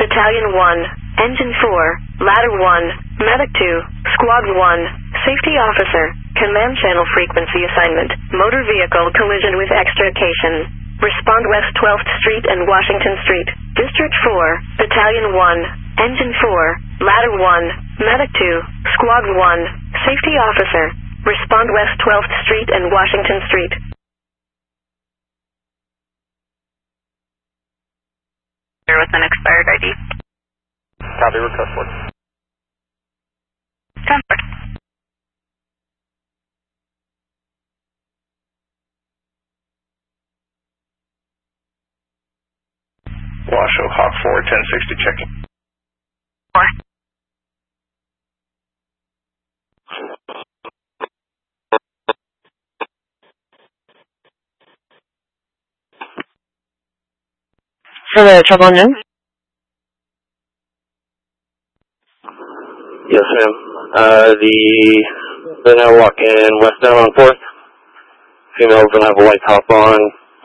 Battalion 1, Engine 4, Ladder 1, Medic 2, Squad 1, Safety Officer, Command Channel Frequency Assignment, Motor Vehicle Collision with Extrication. Respond West 12th Street and Washington Street. District 4, Battalion 1, Engine 4, Ladder 1, Medic 2, Squad 1, Safety Officer. Respond West 12th Street and Washington Street. With an expired ID. Copy, request for. Transport. Washoe, Hawk 4, 1060, checking. 4. For the trouble unknown? Yes, ma'am. They're now walking west down on 4th. Female's gonna have a white top on.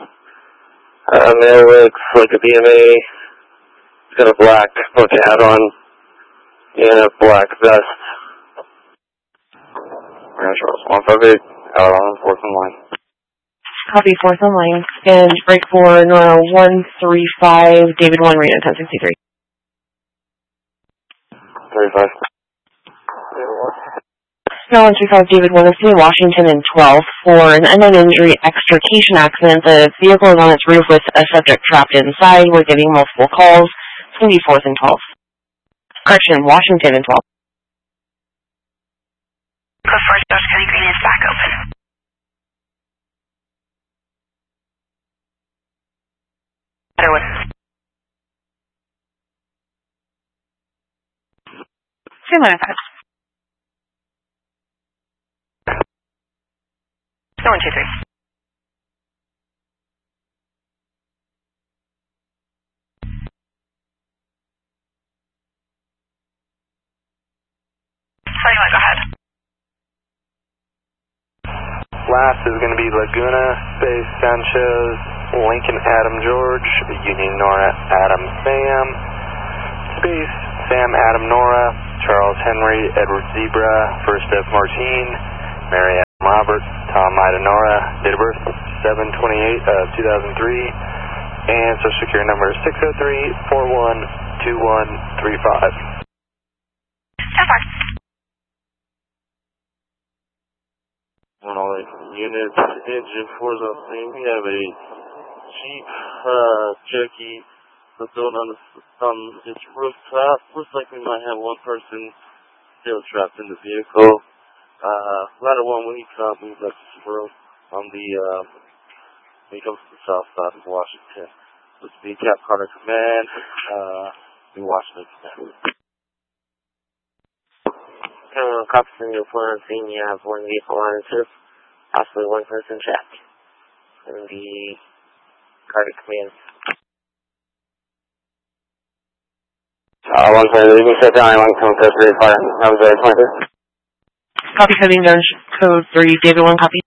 Male looks like a BMA. He's got a black bucket hat on and a black vest. Charles 158, out on 4th and line. Copy, 4th on line. And break for Nora 135, David 1, Reno 1063. 35. No, 135, David 1 is in Washington and 12 for an unknown injury extrication accident. The vehicle is on its roof with a subject trapped inside. We're getting multiple calls. It's going to be 4th and 12. Correction, Washington and 12. Code 4, Josh County Green is back open. Otherwood. Same line of 5. No 123. Go ahead. Last is going to be Laguna, Space Sanchez, Lincoln Adam George, Union Nora Adam Sam, Space Sam Adam Nora, Charles Henry Edward Zebra, First F Martine, Mary Adam Robert, Tom Ida Nora, date of birth 7/28/2003, and Social Security number 603-412135. Transport. On all the units, engine 4 is on the scene. We have a Jeep Cherokee fulfilled on its rooftop. Looks like we might have one person still trapped in the vehicle. Ladder 1, when he comes, we've got Subaru on the, when he comes to the south side of Washington. Let's be Cap Carter Command, New Washington Command. Cops from your point on scene, you have one vehicle on it, possibly one person trapped in the Carter Command. 120, you can set down 1.35, that was very 20. Copy, heading down code 3, David 1, copy.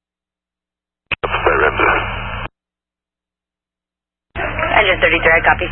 Engine 33, I copy.